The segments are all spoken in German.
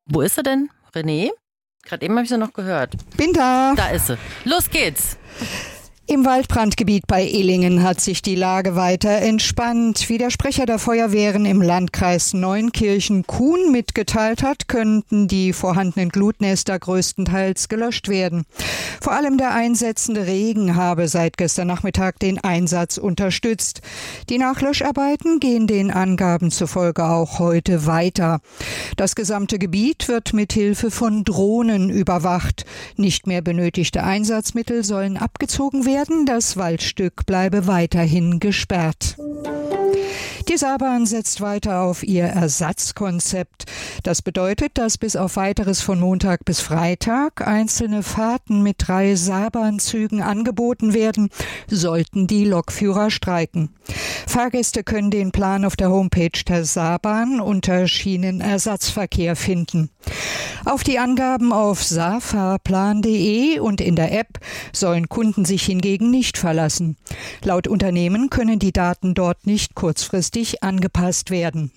Wo ist sie denn? René? Gerade eben habe ich sie noch gehört. Bin da. Da ist sie. Los geht's. Im Waldbrandgebiet bei Illingen hat sich die Lage weiter entspannt. Wie der Sprecher der Feuerwehren im Landkreis Neunkirchen-Kuhn mitgeteilt hat, könnten die vorhandenen Glutnester größtenteils gelöscht werden. Vor allem der einsetzende Regen habe seit gestern Nachmittag den Einsatz unterstützt. Die Nachlöscharbeiten gehen den Angaben zufolge auch heute weiter. Das gesamte Gebiet wird mit Hilfe von Drohnen überwacht. Nicht mehr benötigte Einsatzmittel sollen abgezogen werden. Das Waldstück bleibe weiterhin gesperrt. Die Saarbahn setzt weiter auf ihr Ersatzkonzept. Das bedeutet, dass bis auf Weiteres von Montag bis Freitag einzelne Fahrten mit 3 Saarbahnzügen angeboten werden, sollten die Lokführer streiken. Fahrgäste können den Plan auf der Homepage der Saarbahn unter Schienenersatzverkehr finden. Auf die Angaben auf saarfahrplan.de und in der App sollen Kunden sich hingegen nicht verlassen. Laut Unternehmen können die Daten dort nicht kurzfristig angepasst werden.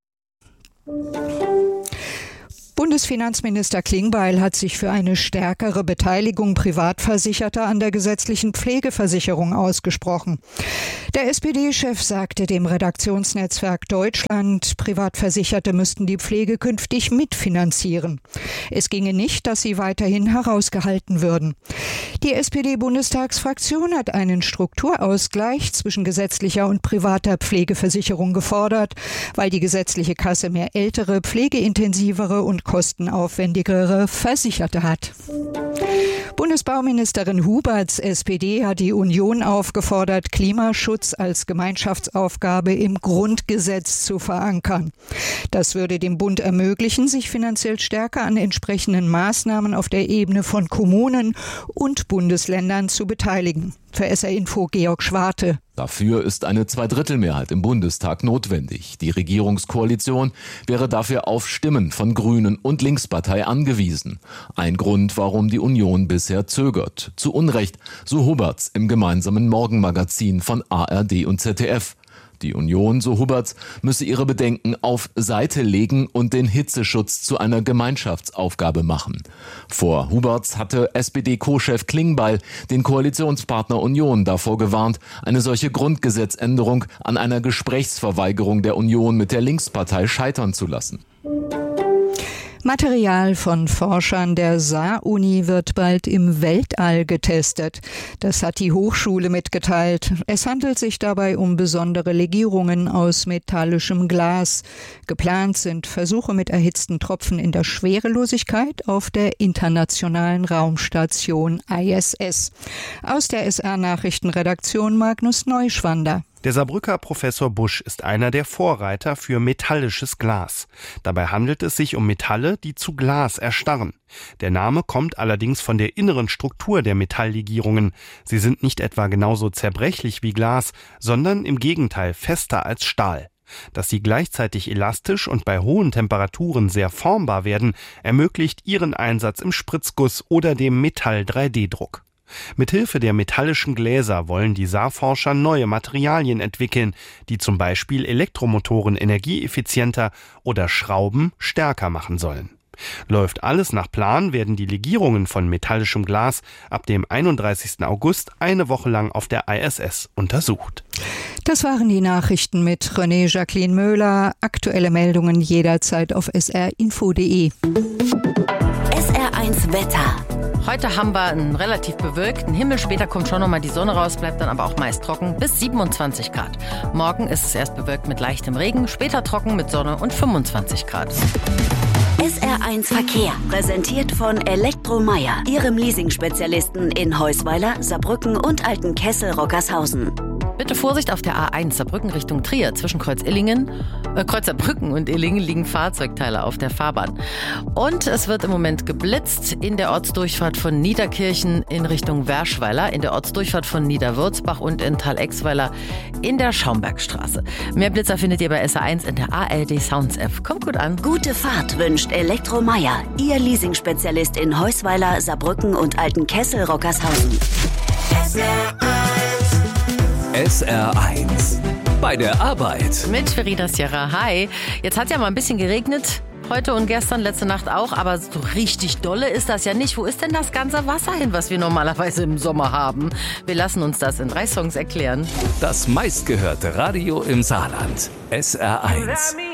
Bundesfinanzminister Klingbeil hat sich für eine stärkere Beteiligung Privatversicherter an der gesetzlichen Pflegeversicherung ausgesprochen. Der SPD-Chef sagte dem Redaktionsnetzwerk Deutschland, Privatversicherte müssten die Pflege künftig mitfinanzieren. Es ginge nicht, dass sie weiterhin herausgehalten würden. Die SPD-Bundestagsfraktion hat einen Strukturausgleich zwischen gesetzlicher und privater Pflegeversicherung gefordert, weil die gesetzliche Kasse mehr ältere, pflegeintensivere und kostenaufwendigere Versicherte hat. Bundesbauministerin Huberts SPD hat die Union aufgefordert, Klimaschutz als Gemeinschaftsaufgabe im Grundgesetz zu verankern. Das würde dem Bund ermöglichen, sich finanziell stärker an entsprechenden Maßnahmen auf der Ebene von Kommunen und Bundesländern zu beteiligen. Für SR Info Georg Schwarte. Dafür ist eine Zweidrittelmehrheit im Bundestag notwendig. Die Regierungskoalition wäre dafür auf Stimmen von Grünen und Linkspartei angewiesen. Ein Grund, warum die Union bisher zögert. Zu Unrecht, so Huberts im gemeinsamen Morgenmagazin von ARD und ZDF. Die Union, so Huberts, müsse ihre Bedenken auf Seite legen und den Hitzeschutz zu einer Gemeinschaftsaufgabe machen. Vor Huberts hatte SPD-Co-Chef Klingbeil den Koalitionspartner Union davor gewarnt, eine solche Grundgesetzänderung an einer Gesprächsverweigerung der Union mit der Linkspartei scheitern zu lassen. Material von Forschern der Saar-Uni wird bald im Weltall getestet. Das hat die Hochschule mitgeteilt. Es handelt sich dabei um besondere Legierungen aus metallischem Glas. Geplant sind Versuche mit erhitzten Tropfen in der Schwerelosigkeit auf der internationalen Raumstation ISS. Aus der SR-Nachrichtenredaktion Magnus Neuschwander. Der Saarbrücker Professor Busch ist einer der Vorreiter für metallisches Glas. Dabei handelt es sich um Metalle, die zu Glas erstarren. Der Name kommt allerdings von der inneren Struktur der Metalllegierungen. Sie sind nicht etwa genauso zerbrechlich wie Glas, sondern im Gegenteil fester als Stahl. Dass sie gleichzeitig elastisch und bei hohen Temperaturen sehr formbar werden, ermöglicht ihren Einsatz im Spritzguss oder dem Metall-3D-Druck. Mithilfe der metallischen Gläser wollen die Saarforscher neue Materialien entwickeln, die zum Beispiel Elektromotoren energieeffizienter oder Schrauben stärker machen sollen. Läuft alles nach Plan, werden die Legierungen von metallischem Glas ab dem 31. August eine Woche lang auf der ISS untersucht. Das waren die Nachrichten mit René Jacqueline Möhler. Aktuelle Meldungen jederzeit auf srinfo.de. SR1 Wetter. Heute haben wir einen relativ bewölkten Himmel. Später kommt schon nochmal die Sonne raus, bleibt dann aber auch meist trocken bis 27 Grad. Morgen ist es erst bewölkt mit leichtem Regen, später trocken mit Sonne und 25 Grad. SR1 Verkehr, präsentiert von Elektromeier, Ihrem Leasing-Spezialisten in Heusweiler, Saarbrücken und Altenkessel-Rockershausen. Bitte Vorsicht auf der A1 Saarbrücken Richtung Trier. Zwischen Kreuz Saarbrücken und Illingen liegen Fahrzeugteile auf der Fahrbahn. Und es wird im Moment geblitzt in der Ortsdurchfahrt von Niederkirchen in Richtung Werschweiler, in der Ortsdurchfahrt von Niederwürzbach und in Tal-Exweiler in der Schaumbergstraße. Mehr Blitzer findet ihr bei SR1 in der ARD Sounds App. Kommt gut an. Gute Fahrt wünscht Elektromeier, Ihr Leasing-Spezialist in Heusweiler, Saarbrücken und Altenkessel-Rockershausen. SR1 bei der Arbeit. Mit Verena Sierra. Hi. Jetzt hat es ja mal ein bisschen geregnet. Heute und gestern, letzte Nacht auch. Aber so richtig dolle ist das ja nicht. Wo ist denn das ganze Wasser hin, was wir normalerweise im Sommer haben? Wir lassen uns das in 3 Songs erklären. Das meistgehörte Radio im Saarland. SR1.